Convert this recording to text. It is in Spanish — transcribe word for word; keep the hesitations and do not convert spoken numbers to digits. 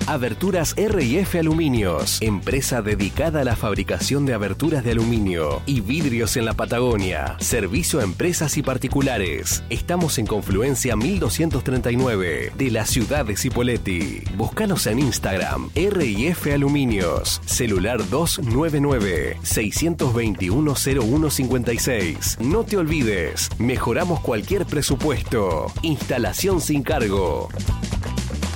Aberturas R y F Aluminios, empresa dedicada a la fabricación de aberturas de aluminio y vidrios en la Patagonia. Servicio a empresas y particulares. Estamos en Confluencia mil doscientos treinta y nueve de la ciudad de Cipolletti. Búscanos en Instagram, R y F Aluminios. Celular dos nueve nueve, seis dos uno, cero uno cinco seis. No te olvides, mejoramos cualquier presupuesto. Instalación sin cargo.